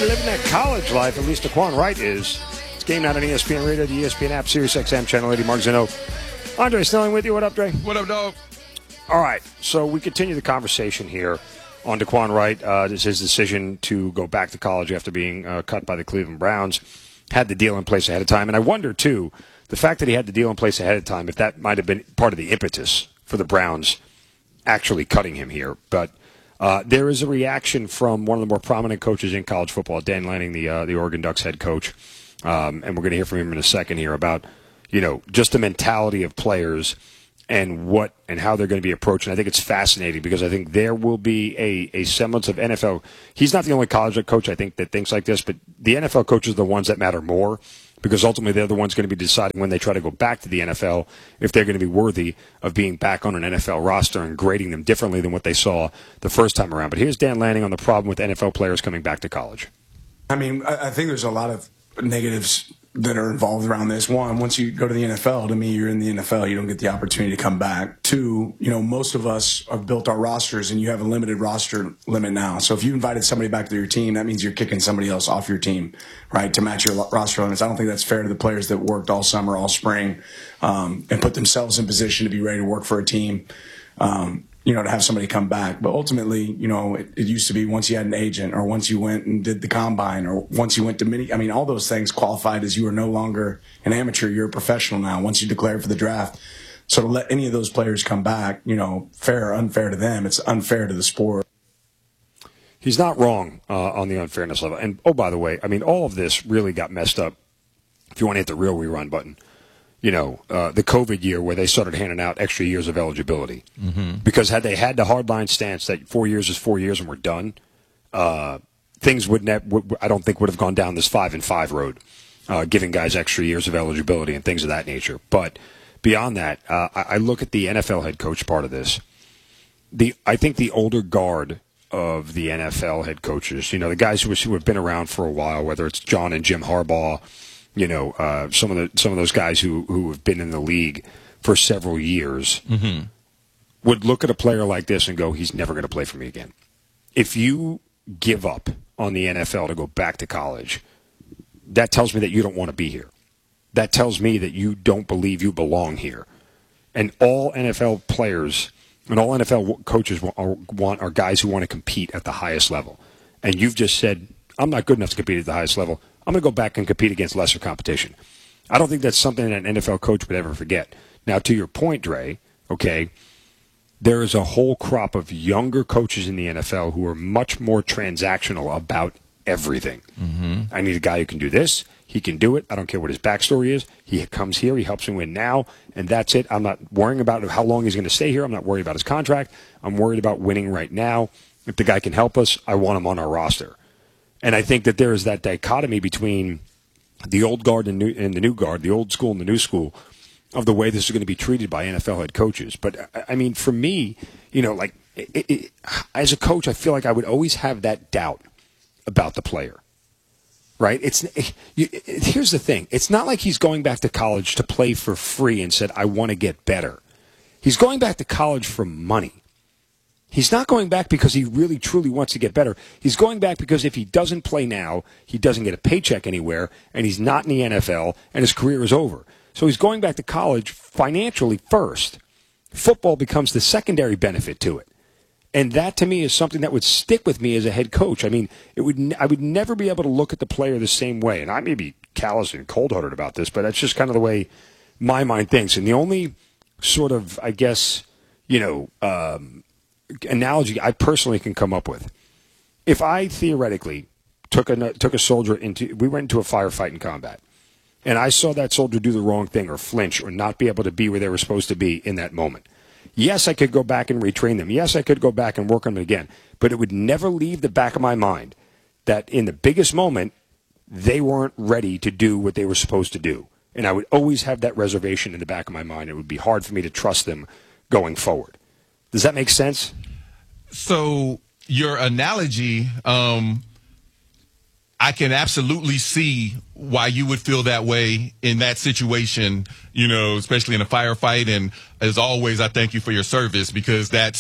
living that college life, at least Daquan Wright is. It's Game Night on ESPN Radio, the ESPN app, Sirius XM, Channel 80, Mark Zeno. Andre Snelling with you. What up, Dre? What up, dog? All right, so we continue the conversation here on Daquan Wright. This is his decision to go back to college after being cut by the Cleveland Browns. Had the deal in place ahead of time. And I wonder, too, the fact that he had the deal in place ahead of time, if that might have been part of the impetus for the Browns actually cutting him here. But there is a reaction from one of the more prominent coaches in college football, Dan Lanning, the Oregon Ducks head coach. And we're going to hear from him in a second here about, just the mentality of players and what and how they're going to be approached. And I think it's fascinating because I think there will be a semblance of NFL. He's not the only college coach, I think, that thinks like this, but the NFL coaches are the ones that matter more because ultimately they're the ones going to be deciding when they try to go back to the NFL if they're going to be worthy of being back on an NFL roster and grading them differently than what they saw the first time around. But here's Dan Lanning on the problem with NFL players coming back to college. I mean, I think there's a lot of negatives that are involved around this. One, once you go to the NFL, to me, you're in the NFL. You don't get the opportunity to come back. Two, most of us have built our rosters, and you have a limited roster limit now. So if you invited somebody back to your team, that means you're kicking somebody else off your team, right, to match your roster limits. I don't think that's fair to the players that worked all summer, all spring, and put themselves in position to be ready to work for a team. To have somebody come back. But ultimately, it used to be once you had an agent or once you went and did the combine or once you went to all those things qualified as you are no longer an amateur, you're a professional now once you declared for the draft. So to let any of those players come back, fair or unfair to them, it's unfair to the sport. He's not wrong on the unfairness level. And, oh, by the way, all of this really got messed up, if you want to hit the real rerun button. The COVID year where they started handing out extra years of eligibility. Mm-hmm. Because had they had the hardline stance that 4 years is 4 years and we're done, things I don't think would have gone down this 5-5 road, giving guys extra years of eligibility and things of that nature. But beyond that, I look at the NFL head coach part of this. I think the older guard of the NFL head coaches, the guys who have been around for a while, whether it's John and Jim Harbaugh, some of those guys who have been in the league for several years mm-hmm. would look at a player like this and go, he's never going to play for me again. If you give up on the NFL to go back to college, that tells me that you don't want to be here. That tells me that you don't believe you belong here. And all NFL players and all NFL coaches are guys who want to compete at the highest level. And you've just said, I'm not good enough to compete at the highest level. I'm going to go back and compete against lesser competition. I don't think that's something that an NFL coach would ever forget. Now, to your point, Dre, okay, there is a whole crop of younger coaches in the NFL who are much more transactional about everything. Mm-hmm. I need a guy who can do this. He can do it. I don't care what his backstory is. He comes here. He helps me win now, and that's it. I'm not worrying about how long he's going to stay here. I'm not worried about his contract. I'm worried about winning right now. If the guy can help us, I want him on our roster. And I think that there is that dichotomy between the old guard and the new guard, the old school and the new school, of the way this is going to be treated by NFL head coaches. But, for me, as a coach, I feel like I would always have that doubt about the player, right? Here's the thing. It's not like he's going back to college to play for free and said, I want to get better. He's going back to college for money. He's not going back because he really, truly wants to get better. He's going back because if he doesn't play now, he doesn't get a paycheck anywhere, and he's not in the NFL, and his career is over. So he's going back to college financially first. Football becomes the secondary benefit to it. And that, to me, is something that would stick with me as a head coach. I would never be able to look at the player the same way. And I may be callous and cold-hearted about this, but that's just kind of the way my mind thinks. And the only sort of, analogy I personally can come up with, if I theoretically took a soldier we went into a firefight in combat, and I saw that soldier do the wrong thing or flinch or not be able to be where they were supposed to be in that moment. Yes, I could go back and retrain them. Yes, I could go back and work on them again. But it would never leave the back of my mind that in the biggest moment, they weren't ready to do what they were supposed to do. And I would always have that reservation in the back of my mind. It would be hard for me to trust them going forward. Does that make sense? So your analogy, I can absolutely see why you would feel that way in that situation, especially in a firefight. And as always, I thank you for your service because that's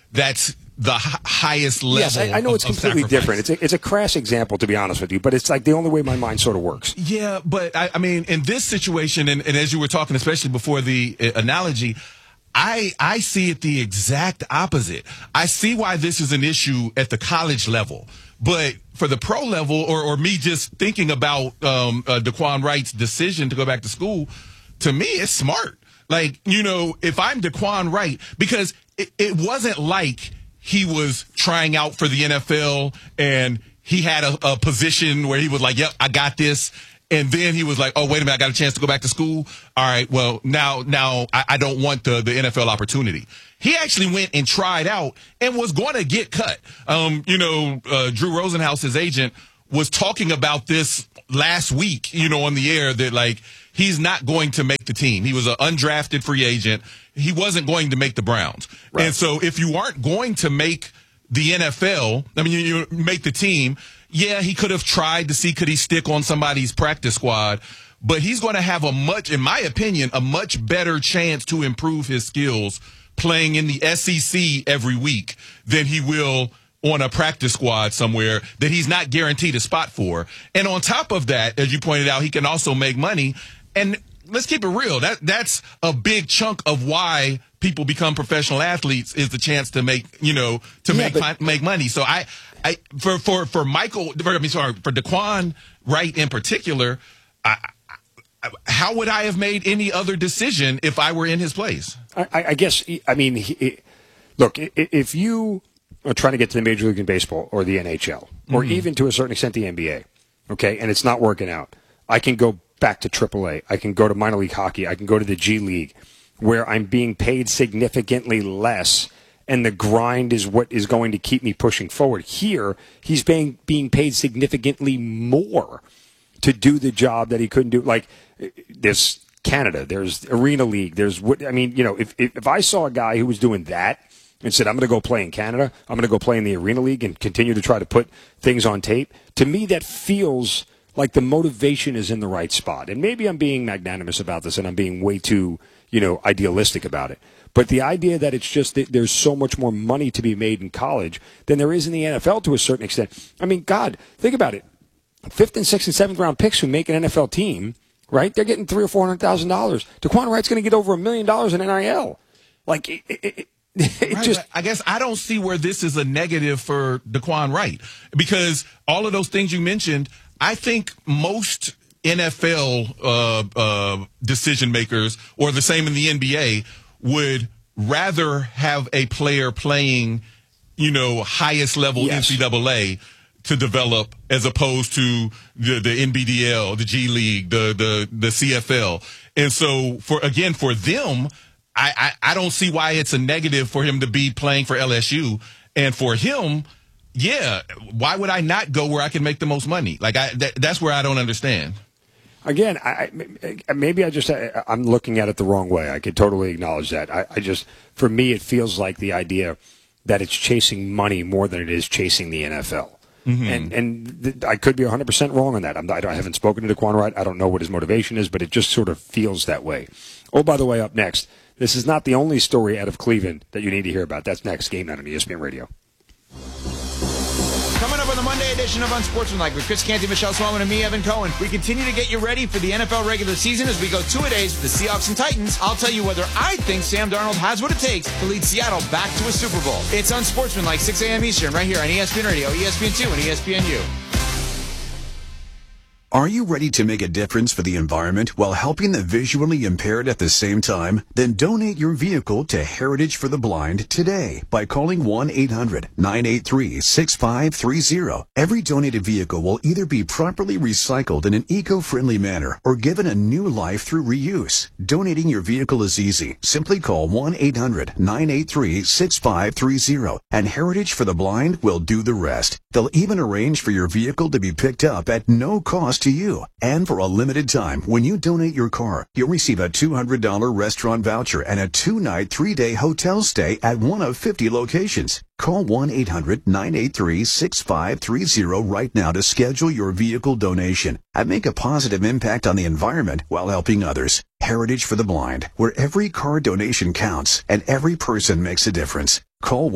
that's the highest level. Yes, I know it's completely sacrifice. different. It's a crass example, to be honest with you, but it's like the only way my mind sort of works. Yeah, but I mean, in this situation, and as you were talking, especially before the analogy, I see it the exact opposite. I see why this is an issue at the college level, but for the pro level, or me just thinking about Daquan Wright's decision to go back to school, to me, it's smart. Like, if I'm Daquan Wright, because it wasn't like he was trying out for the NFL and he had a position where he was like, yep, I got this. And then he was like, oh, wait a minute, I got a chance to go back to school. All right, well, now I don't want the NFL opportunity. He actually went and tried out and was going to get cut. Drew Rosenhaus, his agent, was talking about this last week, on the air, that like he's not going to make the team. He was an undrafted free agent. He wasn't going to make the Browns. Right. And so if you aren't going to make the NFL, you make the team, yeah, he could have tried to see could he stick on somebody's practice squad, but he's going to have in my opinion, a much better chance to improve his skills playing in the SEC every week than he will on a practice squad somewhere that he's not guaranteed a spot for. And on top of that, as you pointed out, he can also make money. And let's keep it real. That's a big chunk of why people become professional athletes, is the chance to make, make money. So for Daquan Wright in particular, how would I have made any other decision if I were in his place? I guess, look, if you are trying to get to the Major League in Baseball or the NHL, or even to a certain extent the NBA, okay, and it's not working out, I can go back to AAA. I can go to minor league hockey. I can go to the G League, where I'm being paid significantly less, and the grind is what is going to keep me pushing forward. Here, he's being paid significantly more to do the job that he couldn't do. Like, there's Canada, there's Arena League, if I saw a guy who was doing that and said, I'm going to go play in Canada, I'm going to go play in the Arena League and continue to try to put things on tape, to me that feels like the motivation is in the right spot. And maybe I'm being magnanimous about this and I'm being way too, idealistic about it. But the idea that it's just that there's so much more money to be made in college than there is in the NFL to a certain extent. God, think about it. 5th and 6th and 7th round picks who make an NFL team, right? They're getting $300,000 or $400,000. Daquan Wright's going to get over $1 million in NIL. Like, I guess I don't see where this is a negative for Daquan Wright, because all of those things you mentioned, I think most NFL decision makers, or the same in the NBA, would rather have a player playing, highest level NCAA to develop, as opposed to the NBDL, the G League, the CFL. And so for them, I don't see why it's a negative for him to be playing for LSU. And for him, yeah, why would I not go where I can make the most money? Like, that's where I don't understand. Again, I'm looking at it the wrong way. I could totally acknowledge that. For me, it feels like the idea that it's chasing money more than it is chasing the NFL. Mm-hmm. And I could be 100% wrong on that. I haven't spoken to Daquan Wright. I don't know what his motivation is, but it just sort of feels that way. Oh, by the way, up next, this is not the only story out of Cleveland that you need to hear about. That's next. Game Night on ESPN Radio. Coming up on the Monday edition of Unsportsmanlike with Chris Canty, Michelle Swellman, and me, Evan Cohen. We continue to get you ready for the NFL regular season as we go 2-a-days with the Seahawks and Titans. I'll tell you whether I think Sam Darnold has what it takes to lead Seattle back to a Super Bowl. It's Unsportsmanlike, 6 a.m. Eastern, right here on ESPN Radio, ESPN2, and ESPNU. Are you ready to make a difference for the environment while helping the visually impaired at the same time? Then donate your vehicle to Heritage for the Blind today by calling 1-800-983-6530. Every donated vehicle will either be properly recycled in an eco-friendly manner or given a new life through reuse. Donating your vehicle is easy. Simply call 1-800-983-6530 and Heritage for the Blind will do the rest. They'll even arrange for your vehicle to be picked up at no cost to you. And for a limited time, when you donate your car, you'll receive a $200 restaurant voucher and a 2-night, 3-day hotel stay at one of 50 locations. Call 1-800-983-6530 right now to schedule your vehicle donation and make a positive impact on the environment while helping others. Heritage for the Blind, where every car donation counts and every person makes a difference. Call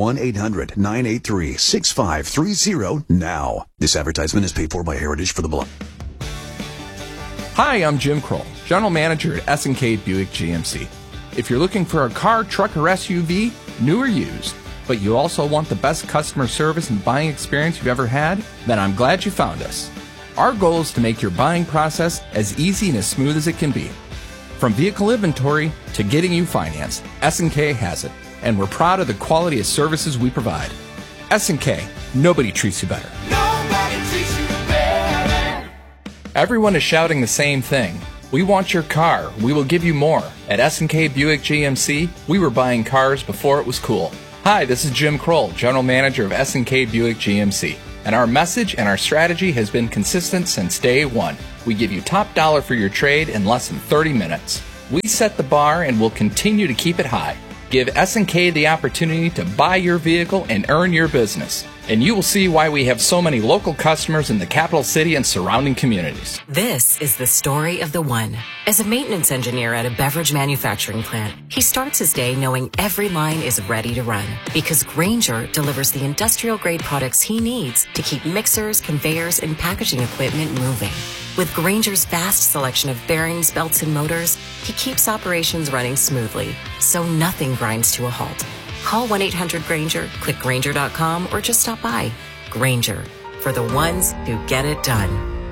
1-800-983-6530 now. This advertisement is paid for by Heritage for the Blind. Hi, I'm Jim Kroll, General Manager at S&K Buick GMC. If you're looking for a car, truck, or SUV, new or used, but you also want the best customer service and buying experience you've ever had, then I'm glad you found us. Our goal is to make your buying process as easy and as smooth as it can be. From vehicle inventory to getting you financed, S&K has it, and we're proud of the quality of services we provide. S&K, nobody treats you better. Nobody treats you better. Everyone is shouting the same thing. We want your car. We will give you more. At S&K Buick GMC, we were buying cars before it was cool. Hi, this is Jim Kroll, General Manager of S&K Buick GMC. And our message and our strategy has been consistent since day one. We give you top dollar for your trade in less than 30 minutes. We set the bar and will continue to keep it high. Give S&K the opportunity to buy your vehicle and earn your business. And you will see why we have so many local customers in the capital city and surrounding communities. This is the story of the one. As a maintenance engineer at a beverage manufacturing plant, he starts his day knowing every line is ready to run because Grainger delivers the industrial-grade products he needs to keep mixers, conveyors, and packaging equipment moving. With Grainger's vast selection of bearings, belts, and motors, he keeps operations running smoothly, so nothing grinds to a halt. Call 1-800-GRAINGER, click Grainger.com, or just stop by. Grainger, for the ones who get it done.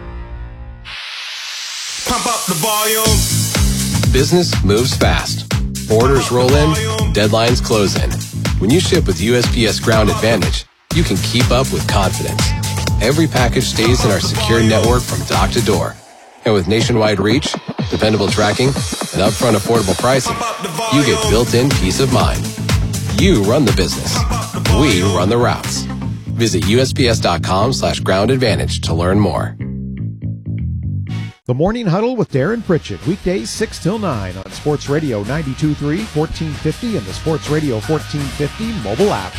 Pump up the volume. Business moves fast. Orders roll in, deadlines close in. When you ship with USPS Ground Advantage, you can keep up with confidence. Every package stays in our secure network from dock to door. And with nationwide reach, dependable tracking, and upfront affordable pricing, you get built-in peace of mind. You run the business. We run the routes. Visit USPS.com/Ground Advantage to learn more. The Morning Huddle with Darren Pritchett, weekdays 6 till 9 on Sports Radio 92.3, 1450, and the Sports Radio 1450 mobile app.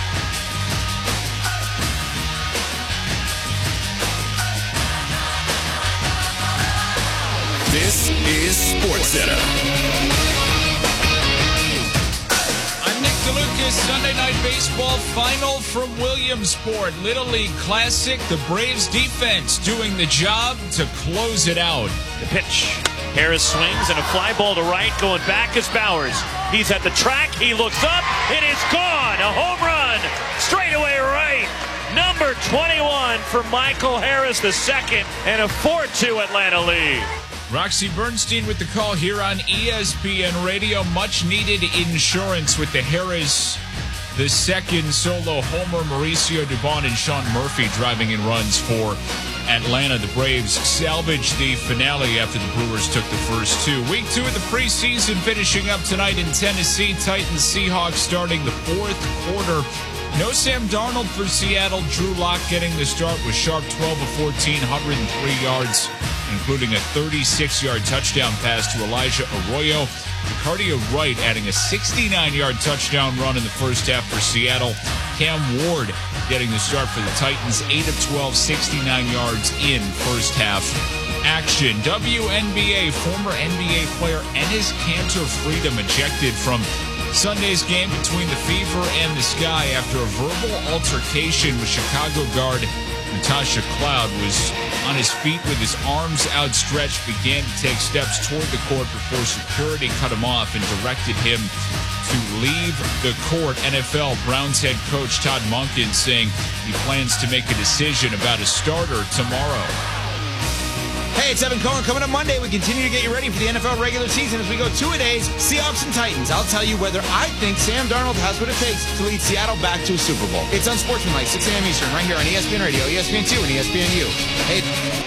This is SportsCenter. Lucas, Sunday Night Baseball final from Williamsport. Little League Classic. The Braves defense doing the job to close it out. The pitch. Harris swings and a fly ball to right. Going back is Bowers. He's at the track. He looks up. It is gone. A home run. Straight away right. Number 21 for Michael Harris II and a 4-2 Atlanta lead. Roxy Bernstein with the call here on ESPN Radio. Much needed insurance with the Harris, the second solo homer. Mauricio Dubon and Sean Murphy driving in runs for Atlanta. The Braves salvaged the finale after the Brewers took the first two. Week 2 of the preseason finishing up tonight in Tennessee. Titans Seahawks starting the fourth quarter. No Sam Darnold for Seattle. Drew Lock getting the start with sharp 12 of 14, 103 yards, including a 36-yard touchdown pass to Elijah Arroyo. Ricardio Wright adding a 69-yard touchdown run in the first half for Seattle. Cam Ward getting the start for the Titans. 8 of 12, 69 yards in first half action. WNBA, former NBA player Enes Kanter Freedom ejected from Sunday's game between the Fever and the Sky after a verbal altercation with Chicago guard Natasha Cloud. Was on his feet with his arms outstretched, began to take steps toward the court before security cut him off and directed him to leave the court. NFL Browns head coach Todd Monken saying he plans to make a decision about a starter tomorrow. Hey, it's Evan Cohen. Coming up Monday, we continue to get you ready for the NFL regular season as we go 2-a-days, Seahawks and Titans. I'll tell you whether I think Sam Darnold has what it takes to lead Seattle back to a Super Bowl. It's Unsportsmanlike, 6 a.m. Eastern, right here on ESPN Radio, ESPN2, and ESPNU. Hey.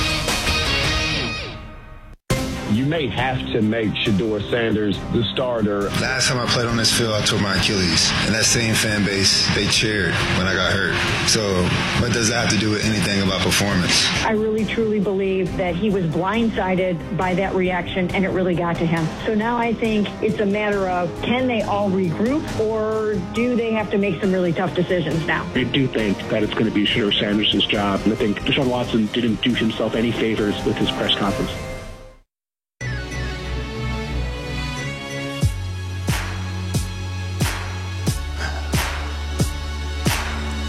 You may have to make Shedeur Sanders the starter. Last time I played on this field, I tore my Achilles. And that same fan base, they cheered when I got hurt. So what does that have to do with anything about performance? I really, truly believe that he was blindsided by that reaction, and it really got to him. So now I think it's a matter of, can they all regroup, or do they have to make some really tough decisions now? I do think that it's going to be Shedeur Sanders' job. And I think Deshaun Watson didn't do himself any favors with his press conference.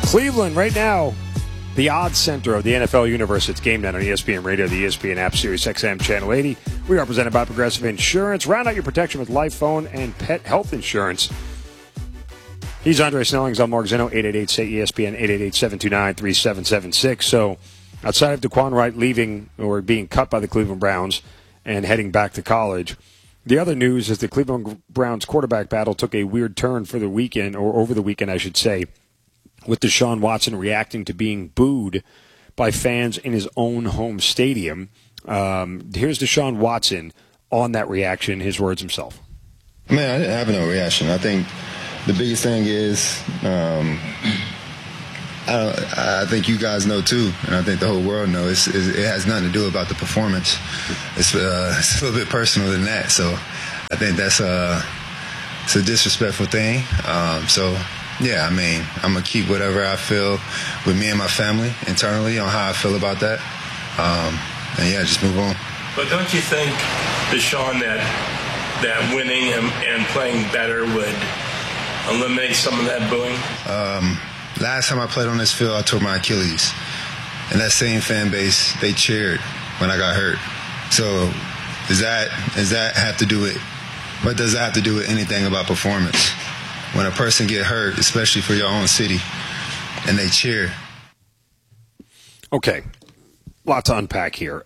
Cleveland right now, the odds center of the NFL universe. It's Game Night on ESPN Radio, the ESPN app, Sirius XM Channel 80. We are presented by Progressive Insurance. Round out your protection with life, phone, and pet health insurance. He's Andre Snellings. I'm Mark Zinno, 888-SAY-ESPN, 888-729-3776. So outside of Daquan Wright leaving or being cut by the Cleveland Browns and heading back to college, the other news is the Cleveland Browns quarterback battle took a weird turn for the weekend, or over the weekend, I should say, with Deshaun Watson reacting to being booed by fans in his own home stadium. Here's Deshaun Watson on that reaction, his words himself. Man, I didn't have no reaction. I think the biggest thing is, I think you guys know too, and I think the whole world knows, it has nothing to do about the performance. It's a little bit personal than that. So I think that's it's a disrespectful thing. Yeah, I mean, I'm going to keep whatever I feel with me and my family internally on how I feel about that. And, yeah, just move on. But don't you think, Deshaun, that winning and playing better would eliminate some of that booing? Last time I played on this field, I tore my Achilles. And that same fan base, they cheered when I got hurt. So does that have to do with – what does that have to do with anything about performance? When a person get hurt, especially for your own city, and they cheer. Okay, lot to unpack here.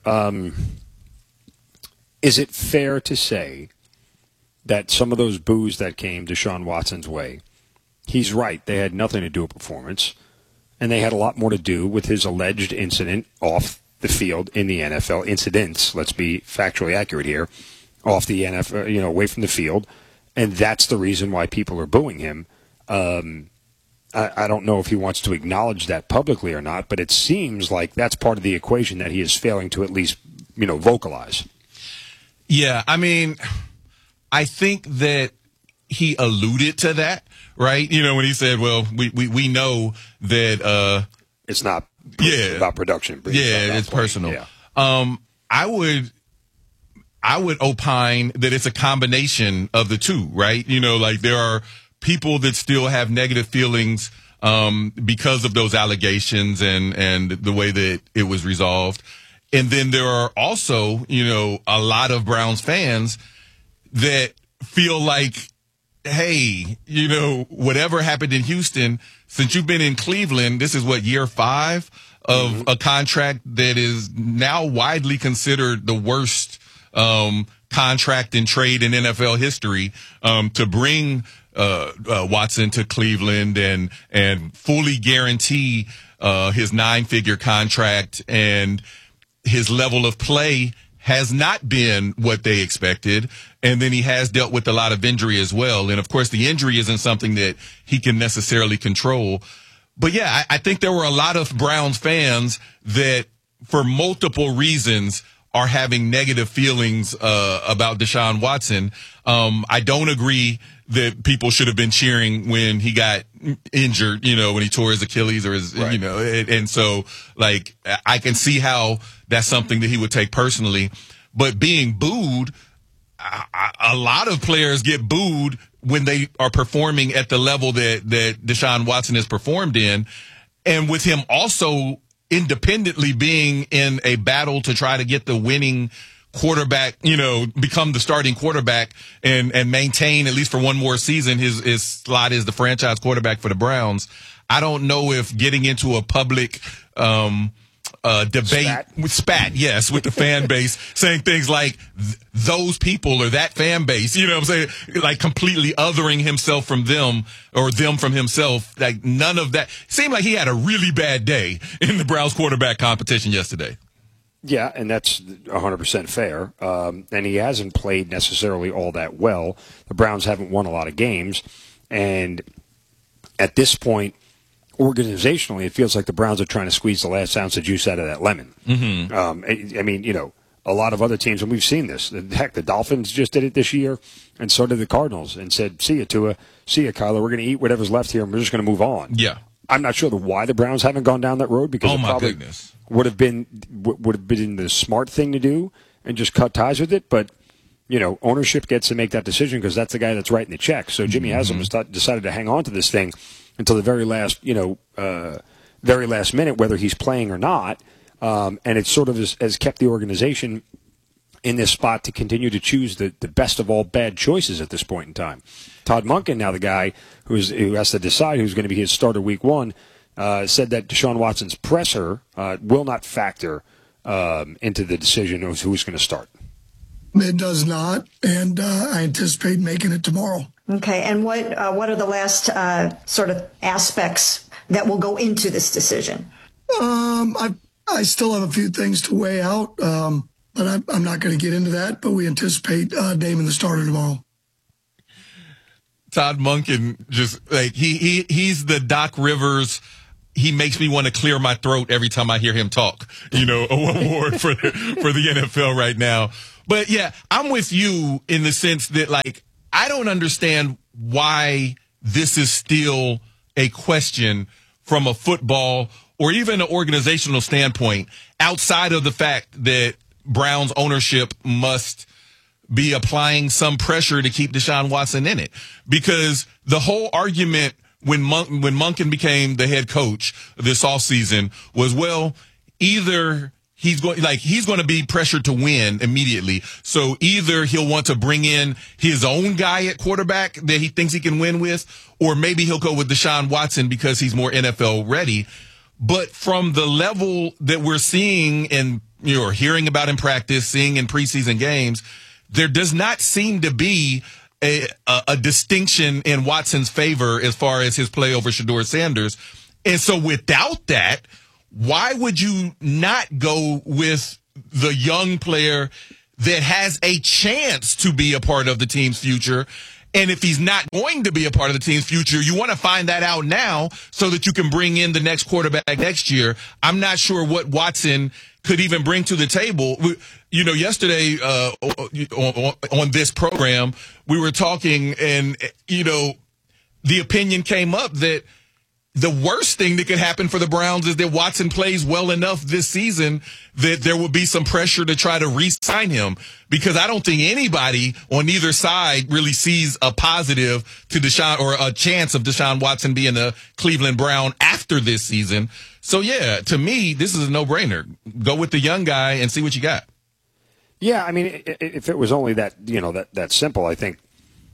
Is it fair to say that some of those boos that came Deshaun Watson's way, he's right, they had nothing to do with performance, and they had a lot more to do with his alleged incident off the field in the NFL, incidents, let's be factually accurate here, off the NFL, away from the field. And that's the reason why people are booing him. I don't know if he wants to acknowledge that publicly or not, but it seems like that's part of the equation that he is failing to at least, vocalize. Yeah, I mean, I think that he alluded to that, right? When he said, well, we know that it's not about production. Yeah, it's personal. Yeah. I would opine that it's a combination of the two, right? There are people that still have negative feelings because of those allegations and the way that it was resolved. And then there are also, a lot of Browns fans that feel like, hey, whatever happened in Houston, since you've been in Cleveland, this is year 5 of a contract that is now widely considered the worst contract and trade in NFL history, to bring Watson to Cleveland and fully guarantee his 9-figure contract, and his level of play has not been what they expected. And then he has dealt with a lot of injury as well. And of course the injury isn't something that he can necessarily control. But yeah, I think there were a lot of Browns fans that for multiple reasons are having negative feelings about Deshaun Watson. I don't agree that people should have been cheering when he got injured, when he tore his Achilles or his, right. And so, I can see how that's something that he would take personally. But being booed, a lot of players get booed when they are performing at the level that Deshaun Watson has performed in. And with him also independently being in a battle to try to get the winning quarterback, become the starting quarterback and maintain, at least for one more season, his slot as the franchise quarterback for the Browns. I don't know if getting into a public debate with the fan base, saying things like those people or that fan base, what I'm saying, like completely othering himself from them or them from himself. Like none of that. Seemed like he had a really bad day in the Browns quarterback competition yesterday. Yeah, and that's 100% fair. And he hasn't played necessarily all that well. The Browns haven't won a lot of games. And at this point, organizationally, it feels like the Browns are trying to squeeze the last ounce of juice out of that lemon. Mm-hmm. A lot of other teams, and we've seen this. Heck, the Dolphins just did it this year, and so did the Cardinals, and said, see you, Tua. See you, Kyler. We're going to eat whatever's left here, and we're just going to move on. Yeah. I'm not sure why the Browns haven't gone down that road, because it probably would have been the smart thing to do and just cut ties with it. But, ownership gets to make that decision because that's the guy that's writing the check. So Jimmy Haslam has decided to hang on to this thing. until the very last minute whether he's playing or not. And it sort of has kept the organization in this spot to continue to choose the best of all bad choices at this point in time. Todd Monken, now the guy who has to decide who's going to be his starter week one, said that Deshaun Watson's presser will not factor into the decision of who's going to start. It does not, and I anticipate making it tomorrow. Okay, and what are the last sort of aspects that will go into this decision? I still have a few things to weigh out, but I'm not going to get into that. But we anticipate naming the starter tomorrow. Todd Monken, just like he's the Doc Rivers. He makes me want to clear my throat every time I hear him talk. Award for the NFL right now. But yeah, I'm with you in the sense that like I don't understand why this is still a question from a football or even an organizational standpoint, outside of the fact that Browns ownership must be applying some pressure to keep Deshaun Watson in it. Because the whole argument when Monken became the head coach this offseason was, well, either he's going to be pressured to win immediately. So either he'll want to bring in his own guy at quarterback that he thinks he can win with, or maybe he'll go with Deshaun Watson because he's more NFL ready. But from the level that we're seeing and hearing about in practice, seeing in preseason games, there does not seem to be a distinction in Watson's favor as far as his play over Shedeur Sanders. And so without that, why would you not go with the young player that has a chance to be a part of the team's future? And if he's not going to be a part of the team's future, you want to find that out now so that you can bring in the next quarterback next year. I'm not sure what Watson could even bring to the table. Yesterday on this program, we were talking and, the opinion came up that the worst thing that could happen for the Browns is that Watson plays well enough this season that there will be some pressure to try to re-sign him, because I don't think anybody on either side really sees a positive to Deshaun or a chance of Deshaun Watson being a Cleveland Brown after this season. So yeah, to me, this is a no-brainer. Go with the young guy and see what you got. Yeah, I mean, if it was only that, that simple, I think,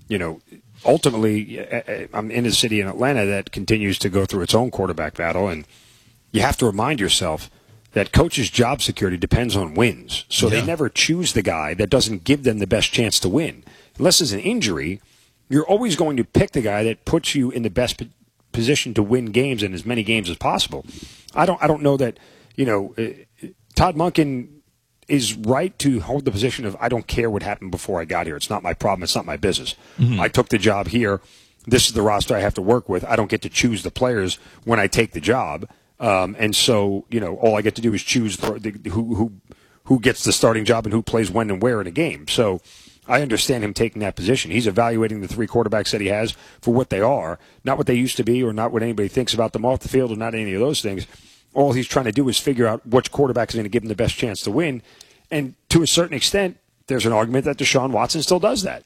ultimately, I'm in a city in Atlanta that continues to go through its own quarterback battle, and you have to remind yourself that coach's job security depends on wins. So They never choose the guy that doesn't give them the best chance to win. Unless it's an injury, you're always going to pick the guy that puts you in the best position to win games and as many games as possible. I don't know that, Todd Monken is right to hold the position of, I don't care what happened before I got here. It's not my problem. It's not my business. Mm-hmm. I took the job here. This is the roster I have to work with. I don't get to choose the players when I take the job. And so, all I get to do is choose who gets the starting job and who plays when and where in a game. So I understand him taking that position. He's evaluating the three quarterbacks that he has for what they are, not what they used to be or not what anybody thinks about them off the field or not any of those things. All he's trying to do is figure out which quarterback is going to give him the best chance to win. And to a certain extent, there's an argument that Deshaun Watson still does that.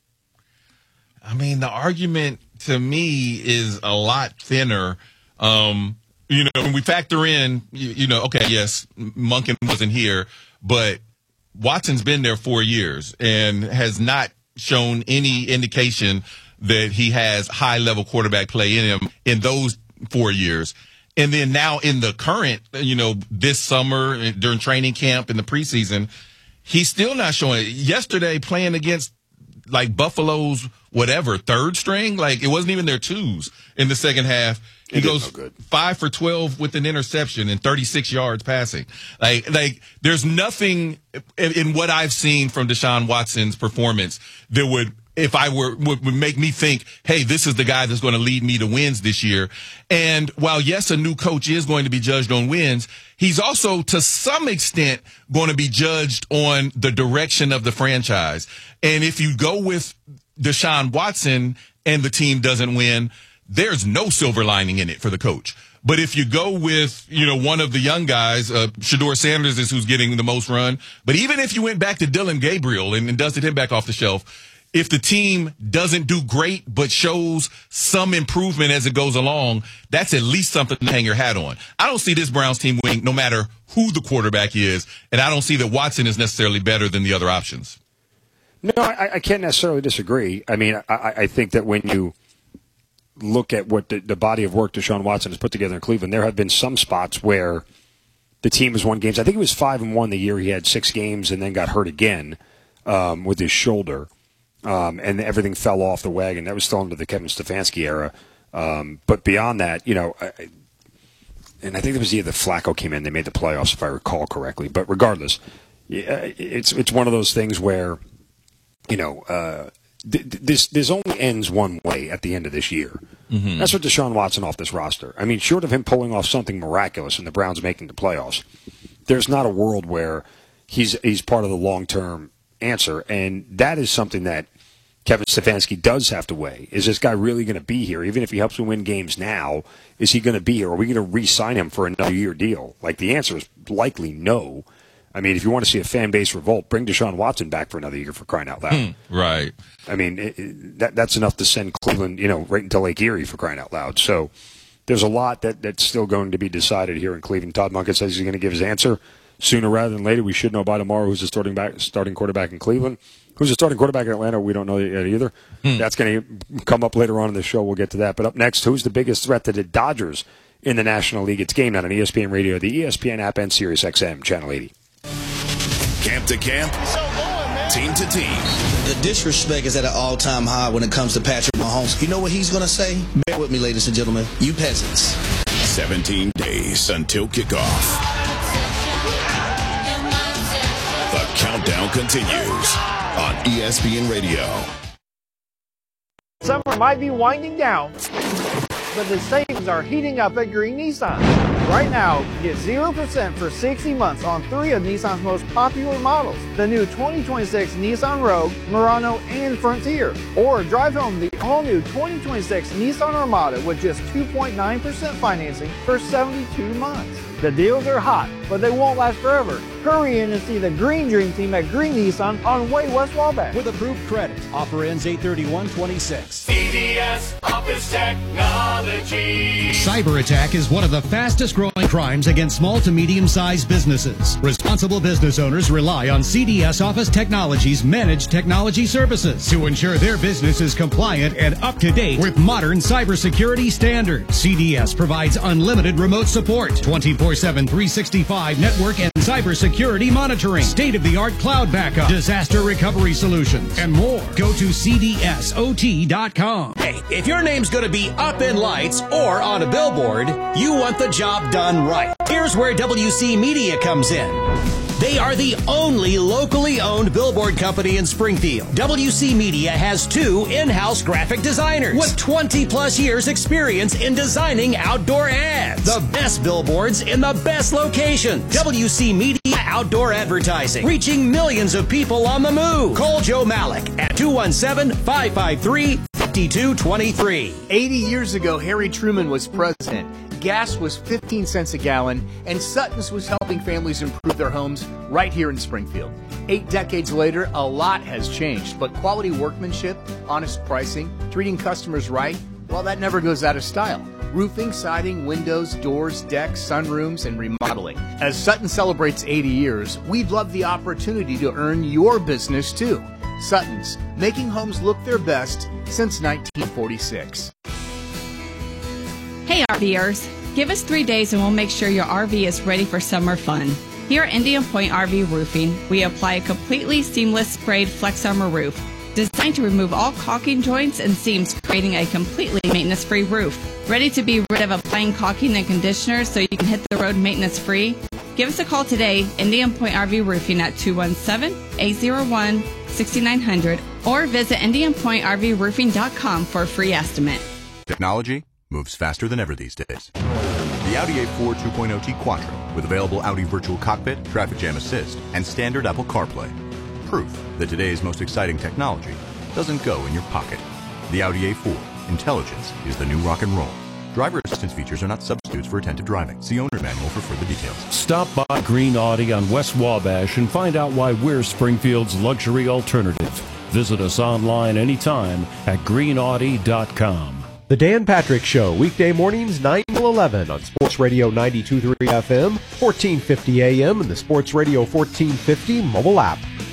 I mean, the argument to me is a lot thinner. When we factor in, okay, yes, Monken wasn't here, but Watson's been there 4 years and has not shown any indication that he has high-level quarterback play in him in those 4 years. And then now in the current, this summer during training camp in the preseason, he's still not showing it. Yesterday playing against like Buffalo's third string, like it wasn't even their twos in the second half. He goes 5 for 12 with an interception and 36 yards passing. Like there's nothing in what I've seen from Deshaun Watson's performance that would make me think, hey, this is the guy that's going to lead me to wins this year. And while, yes, a new coach is going to be judged on wins, he's also, to some extent, going to be judged on the direction of the franchise. And if you go with Deshaun Watson and the team doesn't win, there's no silver lining in it for the coach. But if you go with, one of the young guys, Shedeur Sanders is who's getting the most run. But even if you went back to Dylan Gabriel and dusted him back off the shelf, if the team doesn't do great but shows some improvement as it goes along, that's at least something to hang your hat on. I don't see this Browns team winning no matter who the quarterback is, and I don't see that Watson is necessarily better than the other options. No, I can't necessarily disagree. I mean, I think that when you look at what the body of work Deshaun Watson has put together in Cleveland, there have been some spots where the team has won games. I think it was 5-1 the year he had 6 games and then got hurt again with his shoulder, and everything fell off the wagon. That was still under the Kevin Stefanski era. But beyond that, and I think it was either Flacco came in, they made the playoffs if I recall correctly. But regardless, it's one of those things where, this only ends one way at the end of this year. Mm-hmm. That's what Deshaun Watson off this roster. I mean, short of him pulling off something miraculous and the Browns making the playoffs, there's not a world where he's part of the long-term answer. And that is something that Kevin Stefanski does have to weigh. Is this guy really going to be here? Even if he helps him win games now, is he going to be here? Are we going to re-sign him for another year deal? Like, the answer is likely no. I mean, if you want to see a fan base revolt, bring Deshaun Watson back for another year, for crying out loud. Right. I mean, that's enough to send Cleveland, right into Lake Erie, for crying out loud. So there's a lot that's still going to be decided here in Cleveland. Todd Monken says he's going to give his answer sooner rather than later. We should know by tomorrow who's the starting quarterback in Cleveland. Who's the starting quarterback in Atlanta? We don't know yet either. That's going to come up later on in the show. We'll get to that. But up next, who's the biggest threat to the Dodgers in the National League? It's Game Night on ESPN Radio, the ESPN app, and Sirius XM, Channel 80. Camp to camp, team to team. The disrespect is at an all-time high when it comes to Patrick Mahomes. You know what he's going to say? Bear with me, ladies and gentlemen. You peasants. 17 days until kickoff. The countdown continues on ESPN Radio. Summer might be winding down, but the savings are heating up at Green Nissan. Right now, get 0% for 60 months on 3 of Nissan's most popular models. The new 2026 Nissan Rogue, Murano, and Frontier. Or drive home the all-new 2026 Nissan Armada with just 2.9% financing for 72 months. The deals are hot, but they won't last forever. Hurry in and see the Green Dream Team at Green Nissan on Way West Wabash. With approved credit. Offer ends 8/31/26. CDS Office Technology. Cyber attack is one of the fastest growing crimes against small to medium-sized businesses. Responsible business owners rely on CDS Office Technology's managed technology services to ensure their business is compliant and up to date with modern cybersecurity standards. CDS provides unlimited remote support, 24/7, 365 network and cybersecurity monitoring, state-of-the-art cloud backup, disaster recovery solutions, and more. Go to cdsot.com. Hey, if your name's going to be up in lights or on a billboard, you want the job done right. Here's where WC Media comes in. They are the only locally owned billboard company in Springfield. WC Media has 2 in-house graphic designers with 20-plus years experience in designing outdoor ads. The best billboards in the best locations. WC Media Outdoor Advertising, reaching millions of people on the move. Call Joe Malik at 217-553-5223. 80 years ago, Harry Truman was president. Gas was 15 cents a gallon, and Sutton's was helping families improve their homes right here in Springfield. 8 decades later, a lot has changed, but quality workmanship, honest pricing, treating customers right, well, that never goes out of style. Roofing, siding, windows, doors, decks, sunrooms, and remodeling. As Sutton celebrates 80 years, we'd love the opportunity to earn your business too. Sutton's, making homes look their best since 1946. Hey RVers, give us 3 days and we'll make sure your RV is ready for summer fun. Here at Indian Point RV Roofing, we apply a completely seamless sprayed Flex Armor roof, designed to remove all caulking joints and seams, creating a completely maintenance-free roof. Ready to be rid of applying caulking and conditioner so you can hit the road maintenance-free? Give us a call today, Indian Point RV Roofing at 217-801-6900, or visit IndianPointRVRoofing.com for a free estimate. Technology moves faster than ever these days. The Audi A4 2.0T Quattro with available Audi Virtual Cockpit, Traffic Jam Assist, and standard Apple CarPlay. Proof that today's most exciting technology doesn't go in your pocket. The Audi A4. Intelligence is the new rock and roll. Driver assistance features are not substitutes for attentive driving. See owner's manual for further details. Stop by Green Audi on West Wabash and find out why we're Springfield's luxury alternative. Visit us online anytime at greenaudi.com. The Dan Patrick Show, weekday mornings 9 till 11 on Sports Radio 92.3 FM, 1450 AM, and the Sports Radio 1450 mobile app.